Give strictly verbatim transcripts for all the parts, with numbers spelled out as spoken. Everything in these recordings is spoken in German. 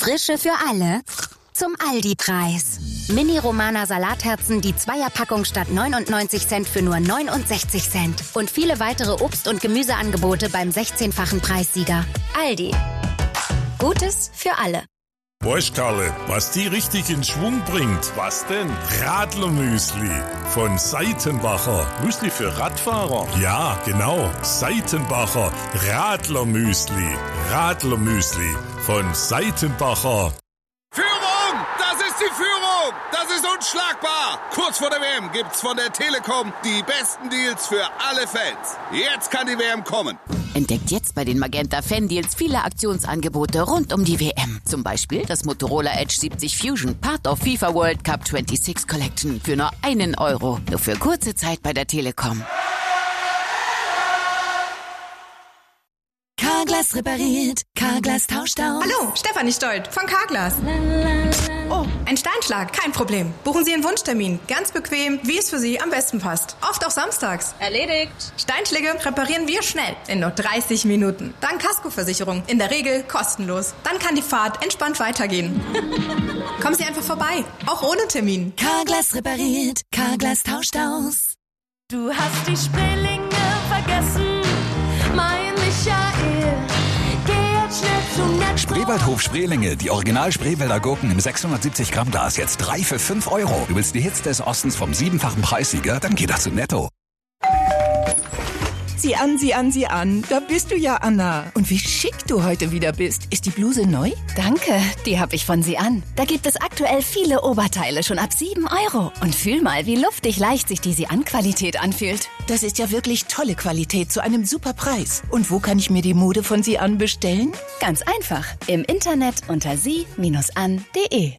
Frische für alle zum Aldi-Preis. Mini-Romana Salatherzen, die Zweierpackung statt neunundneunzig Cent für nur neunundsechzig Cent. Und viele weitere Obst- und Gemüseangebote beim sechzehnfachen Preissieger. Aldi. Gutes für alle. Weißt, Karle, was die richtig in Schwung bringt? Was denn? Radlermüsli von Seitenbacher. Müsli für Radfahrer? Ja, genau. Seitenbacher Radlermüsli. Radlermüsli von Seitenbacher. Führung! Das ist die Führung! Das ist unschlagbar! Kurz vor der W M gibt's von der Telekom die besten Deals für alle Fans. Jetzt kann die W M kommen. Entdeckt jetzt bei den Magenta Fan Deals viele Aktionsangebote rund um die W M. Zum Beispiel das Motorola Edge siebzig Fusion, Part of FIFA World Cup sechsundzwanzig Collection für nur einen Euro. Nur für kurze Zeit bei der Telekom. Carglass repariert, Carglass tauscht aus. Hallo, Stefanie Stolt von Carglass. Oh, ein Steinschlag, kein Problem. Buchen Sie einen Wunschtermin, ganz bequem, wie es für Sie am besten passt. Oft auch samstags. Erledigt. Steinschläge reparieren wir schnell, in nur dreißig Minuten. Dank Kaskoversicherung, in der Regel kostenlos. Dann kann die Fahrt entspannt weitergehen. Kommen Sie einfach vorbei, auch ohne Termin. Carglass repariert, Carglass tauscht aus. Du hast die Spreelinge vergessen, mein Michael. Geh jetzt schnell zum Netto. Spreewaldhof Spreelinge, die Original-Spreewälder Gurken im sechshundertsiebzig Gramm Glas, jetzt drei für fünf Euro. Du willst die Hits des Ostens vom siebenfachen Preissieger? Dann geh doch zu Netto. Sieh an, sieh an, sieh an. Da bist du ja, Anna. Und wie schick du heute wieder bist. Ist die Bluse neu? Danke, die habe ich von Sie an. Da gibt es aktuell viele Oberteile schon ab sieben Euro. Und fühl mal, wie luftig leicht sich die Sie an Qualität anfühlt. Das ist ja wirklich tolle Qualität zu einem super Preis. Und wo kann ich mir die Mode von Sie an bestellen? Ganz einfach. Im Internet unter sie an punkt de.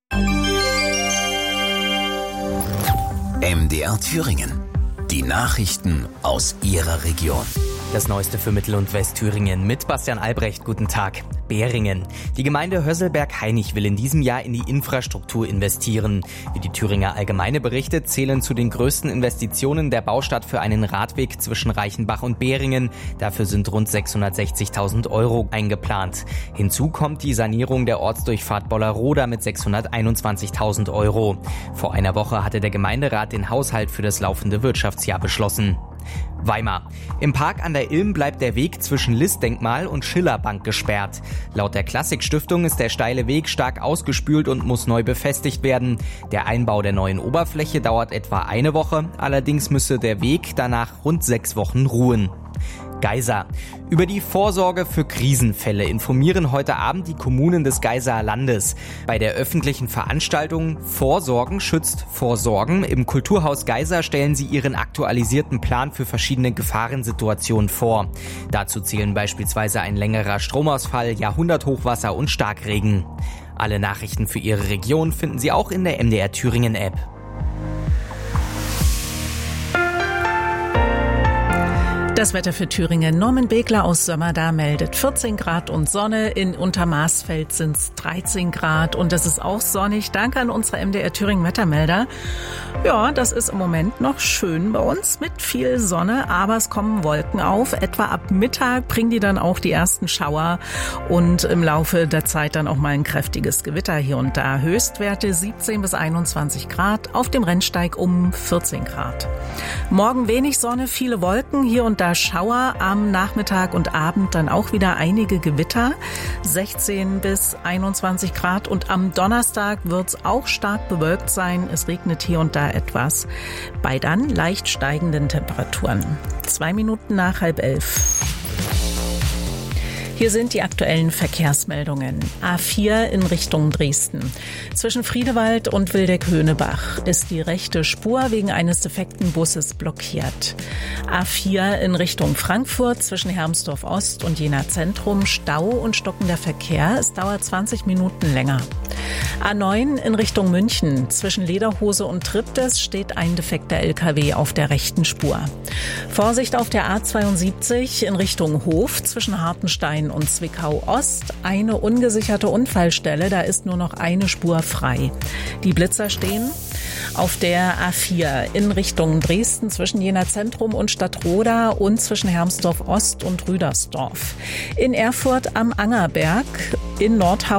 M D R Thüringen. Die Nachrichten aus Ihrer Region. Das Neueste für Mittel- und Westthüringen mit Bastian Albrecht. Guten Tag. Beringen. Die Gemeinde Hösselberg-Hainich will in diesem Jahr in die Infrastruktur investieren. Wie die Thüringer Allgemeine berichtet, zählen zu den größten Investitionen der Baustart für einen Radweg zwischen Reichenbach und Beringen. Dafür sind rund sechshundertsechzigtausend Euro eingeplant. Hinzu kommt die Sanierung der Ortsdurchfahrt Bollerroda mit sechshunderteinundzwanzigtausend Euro. Vor einer Woche hatte der Gemeinderat den Haushalt für das laufende Wirtschaftsjahr beschlossen. Weimar. Im Park an der Ilm bleibt der Weg zwischen List-Denkmal und Schillerbank gesperrt. Laut der Klassik-Stiftung ist der steile Weg stark ausgespült und muss neu befestigt werden. Der Einbau der neuen Oberfläche dauert etwa eine Woche, allerdings müsse der Weg danach rund sechs Wochen ruhen. Geisa. Über die Vorsorge für Krisenfälle informieren heute Abend die Kommunen des Geiser Landes. Bei der öffentlichen Veranstaltung Vorsorgen schützt Vorsorgen im Kulturhaus Geisa stellen sie ihren aktualisierten Plan für verschiedene Gefahrensituationen vor. Dazu zählen beispielsweise ein längerer Stromausfall, Jahrhunderthochwasser und Starkregen. Alle Nachrichten für Ihre Region finden Sie auch in der M D R Thüringen App. Das Wetter für Thüringen. Norman Begler aus Sömmerda meldet vierzehn Grad und Sonne. In Untermaßfeld sind es dreizehn Grad und es ist auch sonnig. Danke an unsere M D R Thüringen Wettermelder. Ja, das ist im Moment noch schön bei uns mit viel Sonne, aber es kommen Wolken auf. Etwa ab Mittag bringen die dann auch die ersten Schauer und im Laufe der Zeit dann auch mal ein kräftiges Gewitter hier und da. Höchstwerte siebzehn bis einundzwanzig Grad, auf dem Rennsteig um vierzehn Grad. Morgen wenig Sonne, viele Wolken, hier und da Schauer, am Nachmittag und Abend dann auch wieder einige Gewitter, sechzehn bis einundzwanzig Grad und am Donnerstag wird es auch stark bewölkt sein. Es regnet hier und da etwas, bei dann leicht steigenden Temperaturen. Zwei Minuten nach halb elf. Hier sind die aktuellen Verkehrsmeldungen. A vier in Richtung Dresden. Zwischen Friedewald und Wildeck-Höhnebach ist die rechte Spur wegen eines defekten Busses blockiert. A vier in Richtung Frankfurt zwischen Hermsdorf Ost und Jena Zentrum Stau und stockender Verkehr. Es dauert zwanzig Minuten länger. A neun in Richtung München. Zwischen Lederhose und Triptis steht ein defekter L K W auf der rechten Spur. Vorsicht auf der A zweiundsiebzig in Richtung Hof zwischen Hartenstein und Zwickau Ost. Eine ungesicherte Unfallstelle, da ist nur noch eine Spur frei. Die Blitzer stehen auf der A vier in Richtung Dresden zwischen Jena Zentrum und Stadtroda und zwischen Hermsdorf Ost und Rüdersdorf. In Erfurt am Angerberg, in Nordhausen